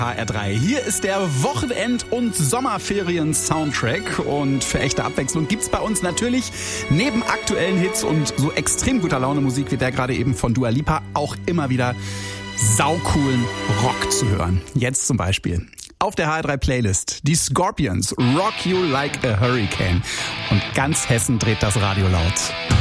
HR3. Hier ist der Wochenend- und Sommerferien-Soundtrack und für echte Abwechslung gibt's bei uns natürlich neben aktuellen Hits und so extrem guter Laune Musik wie der gerade eben von Dua Lipa auch immer wieder saucoolen Rock zu hören. Jetzt zum Beispiel auf der HR3-Playlist die Scorpions, Rock You Like a Hurricane. Und ganz Hessen dreht das Radio laut.